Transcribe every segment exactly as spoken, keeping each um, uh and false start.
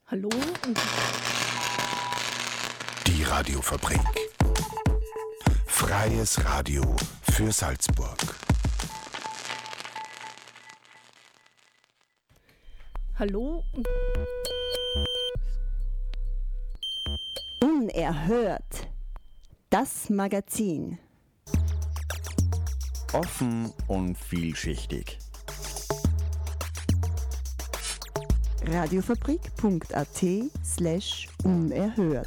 Hallo und Die Radiofabrik. Freies Radio für Salzburg. Hallo und Unerhört. Das Magazin. Offen und vielschichtig. radiofabrik.at slash unerhört.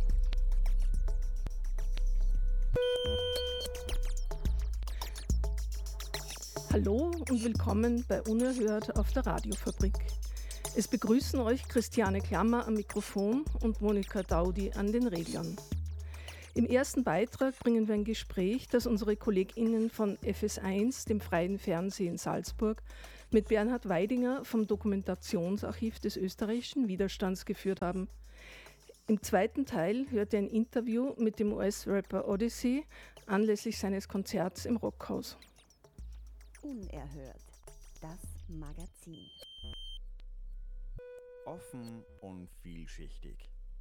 Hallo und willkommen bei Unerhört auf der Radiofabrik. Es begrüßen euch Christiane Klammer am Mikrofon und Monika Daudi an den Reglern. Im ersten Beitrag bringen wir ein Gespräch, das unsere KollegInnen von F S eins, dem Freien Fernsehen Salzburg, mit Bernhard Weidinger vom Dokumentationsarchiv des österreichischen Widerstands geführt haben. Im zweiten Teil hört ihr ein Interview mit dem U S-Rapper Odyssey anlässlich seines Konzerts im Rockhaus. Unerhört. Das Magazin. Offen und vielschichtig.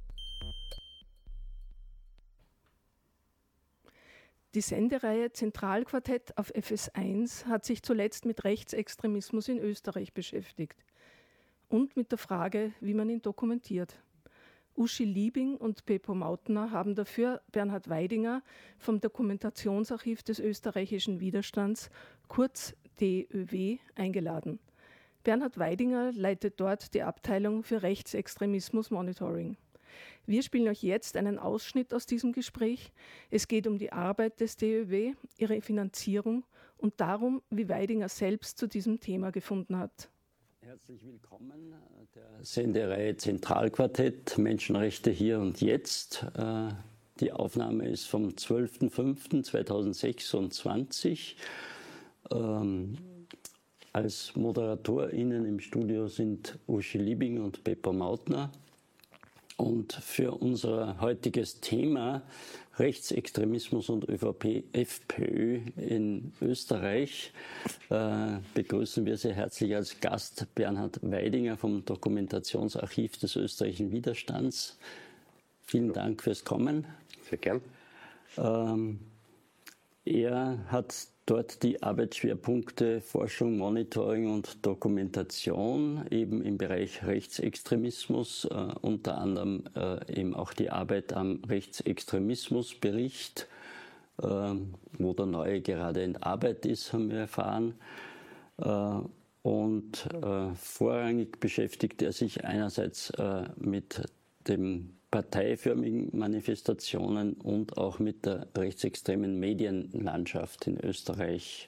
Die Sendereihe Zentralquartett auf F S eins hat sich zuletzt mit Rechtsextremismus in Österreich beschäftigt und mit der Frage, wie man ihn dokumentiert. Uschi Liebing und Beppo Mautner haben dafür Bernhard Weidinger vom Dokumentationsarchiv des österreichischen Widerstands, kurz D Ö W, eingeladen. Bernhard Weidinger leitet dort die Abteilung für Rechtsextremismus Monitoring. Wir spielen euch jetzt einen Ausschnitt aus diesem Gespräch. Es geht um die Arbeit des D Ö W, ihre Finanzierung und darum, wie Weidinger selbst zu diesem Thema gefunden hat. Herzlich willkommen der Sendereihe Zentralquartett Menschenrechte hier und jetzt. Die Aufnahme ist vom zwölften fünften zweitausendsechsundzwanzig. Als ModeratorInnen im Studio sind Uschi Liebing und Beppo Mautner. Und für unser heutiges Thema Rechtsextremismus und ÖVP, FPÖ in Österreich äh, begrüßen wir sehr herzlich als Gast Bernhard Weidinger vom Dokumentationsarchiv des österreichischen Widerstands. Vielen Dank fürs Kommen. Sehr gern. Ähm, er hat dort die Arbeitsschwerpunkte Forschung, Monitoring und Dokumentation eben im Bereich Rechtsextremismus, äh, unter anderem äh, eben auch die Arbeit am Rechtsextremismusbericht, äh, wo der neue gerade in Arbeit ist, haben wir erfahren. Äh, und äh, vorrangig beschäftigt er sich einerseits äh, mit dem parteiförmigen Manifestationen und auch mit der rechtsextremen Medienlandschaft in Österreich.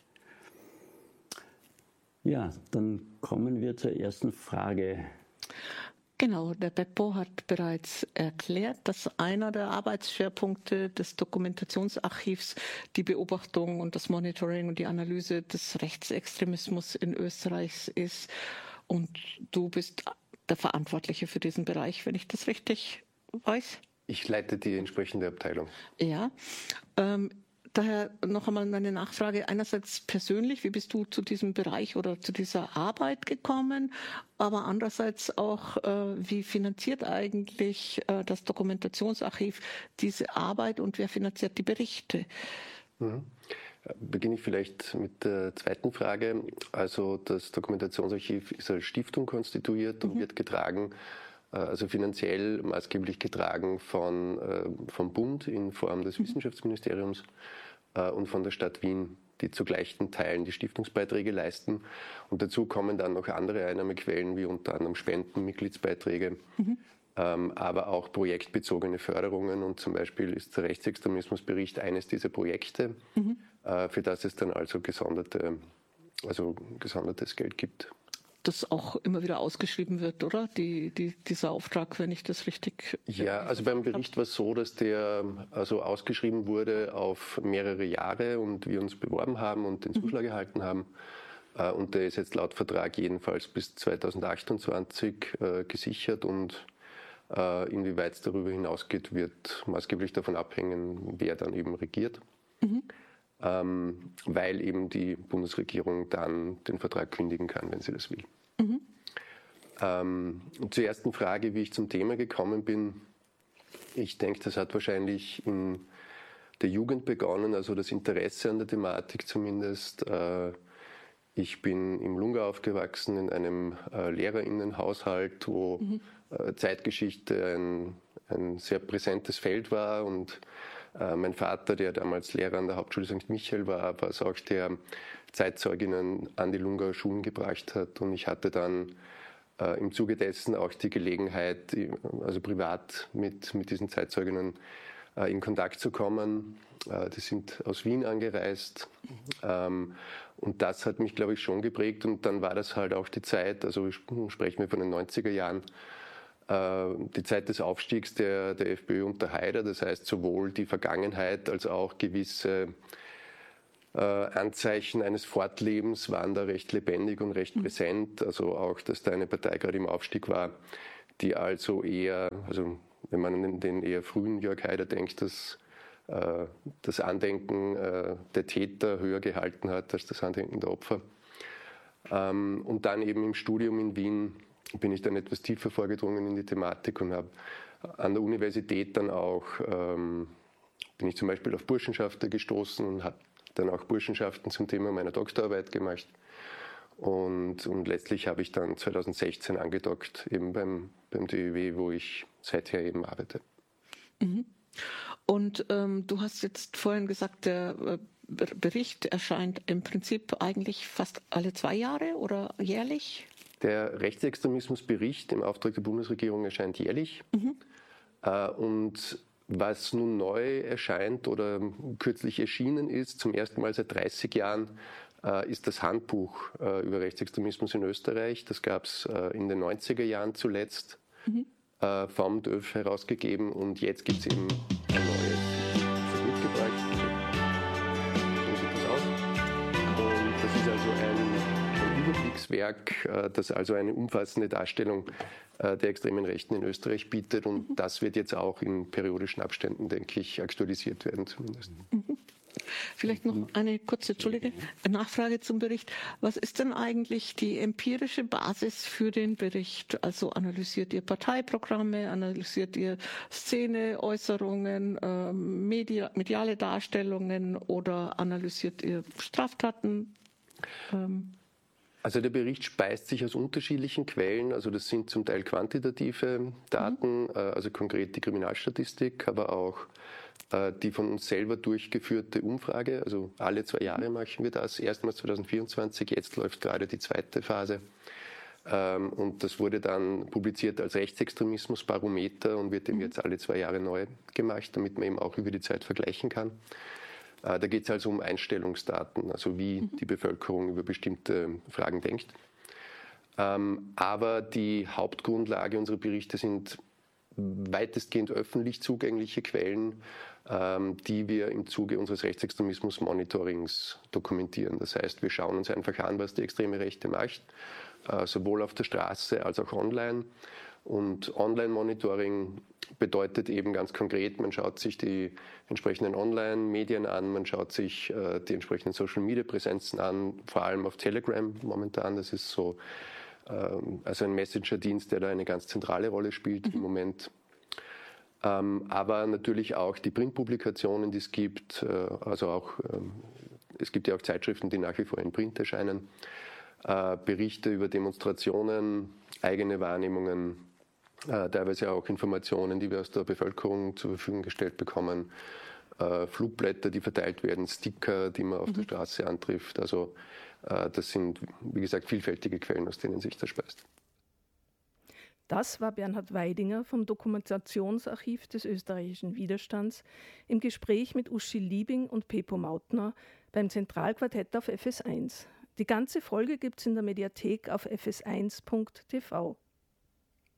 Ja, dann kommen wir zur ersten Frage. Genau, der Beppo hat bereits erklärt, dass einer der Arbeitsschwerpunkte des Dokumentationsarchivs die Beobachtung und das Monitoring und die Analyse des Rechtsextremismus in Österreich ist. Und du bist der Verantwortliche für diesen Bereich, wenn ich das richtig weiß? Ich leite die entsprechende Abteilung. Ja, ähm, daher noch einmal meine Nachfrage. Einerseits persönlich, wie bist du zu diesem Bereich oder zu dieser Arbeit gekommen? Aber andererseits auch, äh, wie finanziert eigentlich äh, das Dokumentationsarchiv diese Arbeit und wer finanziert die Berichte? Mhm. Beginne ich vielleicht mit der zweiten Frage. Also das Dokumentationsarchiv ist als Stiftung konstituiert und mhm. wird getragen, also finanziell maßgeblich getragen von, äh, vom Bund in Form des mhm. Wissenschaftsministeriums äh, und von der Stadt Wien, die zu gleichen Teilen die Stiftungsbeiträge leisten. Und dazu kommen dann noch andere Einnahmequellen, wie unter anderem Spenden, Mitgliedsbeiträge, mhm. ähm, aber auch projektbezogene Förderungen. Und zum Beispiel ist der Rechtsextremismusbericht eines dieser Projekte, mhm. äh, für das es dann also gesonderte, also gesondertes Geld gibt. Das auch immer wieder ausgeschrieben wird, oder? Die, die, dieser Auftrag, wenn ich das richtig... Ja, also beim Bericht war es so, dass der also ausgeschrieben wurde auf mehrere Jahre und wir uns beworben haben und den Zuschlag mhm. erhalten haben. Und der ist jetzt laut Vertrag jedenfalls bis zweitausendachtundzwanzig äh, gesichert und äh, inwieweit es darüber hinausgeht, wird maßgeblich davon abhängen, wer dann eben regiert. Mhm. Ähm, weil eben die Bundesregierung dann den Vertrag kündigen kann, wenn sie das will. Mhm. Ähm, zur ersten Frage, wie ich zum Thema gekommen bin. Ich denke, das hat wahrscheinlich in der Jugend begonnen, also das Interesse an der Thematik zumindest. Äh, ich bin im Lungau aufgewachsen, in einem äh, Lehrerinnenhaushalt, wo mhm. äh, Zeitgeschichte ein, ein sehr präsentes Feld war. Und äh, mein Vater, der damals Lehrer an der Hauptschule Sankt Michael war, war es auch, der Zeitzeuginnen an die Lungauer Schulen gebracht hat. Und ich hatte dann äh, im Zuge dessen auch die Gelegenheit, also privat mit, mit diesen Zeitzeuginnen äh, in Kontakt zu kommen. Äh, die sind aus Wien angereist. Ähm, und das hat mich, glaube ich, schon geprägt. Und dann war das halt auch die Zeit, also sprechen wir von den neunziger Jahren, äh, die Zeit des Aufstiegs der, der FPÖ unter Haider. Das heißt, sowohl die Vergangenheit als auch gewisse Äh, Anzeichen eines Fortlebens waren da recht lebendig und recht präsent. Also auch, dass da eine Partei gerade im Aufstieg war, die also eher, also wenn man an den eher frühen Jörg Haider denkt, dass äh, das Andenken äh, der Täter höher gehalten hat als das Andenken der Opfer. Ähm, und dann eben im Studium in Wien bin ich dann etwas tiefer vorgedrungen in die Thematik und habe an der Universität dann auch, ähm, bin ich zum Beispiel auf Burschenschaften gestoßen und habe dann auch Burschenschaften zum Thema meiner Doktorarbeit gemacht. Und, und letztlich habe ich dann zweitausendsechzehn angedockt, eben beim, beim D Ö W, wo ich seither eben arbeite. Mhm. Und ähm, du hast jetzt vorhin gesagt, der äh, Bericht erscheint im Prinzip eigentlich fast alle zwei Jahre oder jährlich? Der Rechtsextremismusbericht im Auftrag der Bundesregierung erscheint jährlich. Mhm. Äh, und was nun neu erscheint oder kürzlich erschienen ist, zum ersten Mal seit dreißig Jahren, äh, ist das Handbuch äh, über Rechtsextremismus in Österreich. Das gab es äh, in den neunziger Jahren zuletzt mhm. äh, vom D Ö F herausgegeben und jetzt gibt es eben ein neues. Das ist mitgebracht. So sieht das aus. Und das ist also ein, ein Überblickswerk, äh, das also eine umfassende Darstellung der extremen Rechten in Österreich bietet und mhm. das wird jetzt auch in periodischen Abständen, denke ich, aktualisiert werden zumindest. Mhm. Vielleicht noch eine kurze, Entschuldige, Nachfrage zum Bericht. Was ist denn eigentlich die empirische Basis für den Bericht? Also analysiert ihr Parteiprogramme, analysiert ihr Szene, Äußerungen, äh, Media, mediale Darstellungen oder analysiert ihr Straftaten? Ähm, Also der Bericht speist sich aus unterschiedlichen Quellen, also das sind zum Teil quantitative Daten, mhm. also konkret die Kriminalstatistik, aber auch äh, die von uns selber durchgeführte Umfrage, also alle zwei Jahre machen wir das, erstmals zweitausendvierundzwanzig, jetzt läuft gerade die zweite Phase ähm, und das wurde dann publiziert als Rechtsextremismusbarometer und wird eben jetzt alle zwei Jahre neu gemacht, damit man eben auch über die Zeit vergleichen kann. Da geht es also um Einstellungsdaten, also wie mhm. die Bevölkerung über bestimmte Fragen denkt. Ähm, aber die Hauptgrundlage unserer Berichte sind weitestgehend öffentlich zugängliche Quellen, ähm, die wir im Zuge unseres Rechtsextremismus-Monitorings dokumentieren. Das heißt, wir schauen uns einfach an, was die extreme Rechte macht, äh, sowohl auf der Straße als auch online. Und Online-Monitoring bedeutet eben ganz konkret, man schaut sich die entsprechenden Online-Medien an, man schaut sich äh, die entsprechenden Social-Media-Präsenzen an, vor allem auf Telegram momentan. Das ist so ähm, also ein Messenger-Dienst, der da eine ganz zentrale Rolle spielt mhm. im Moment. Ähm, aber natürlich auch die Printpublikationen, die es gibt, äh, also auch ähm, es gibt ja auch Zeitschriften, die nach wie vor in Print erscheinen, äh, Berichte über Demonstrationen, eigene Wahrnehmungen, Äh, teilweise auch Informationen, die wir aus der Bevölkerung zur Verfügung gestellt bekommen, äh, Flugblätter, die verteilt werden, Sticker, die man auf mhm. der Straße antrifft. Also äh, das sind, wie gesagt, vielfältige Quellen, aus denen sich das speist. Das war Bernhard Weidinger vom Dokumentationsarchiv des österreichischen Widerstands im Gespräch mit Uschi Liebing und Pepo Mautner beim Zentralquartett auf F S eins. Die ganze Folge gibt es in der Mediathek auf f s eins punkt t v.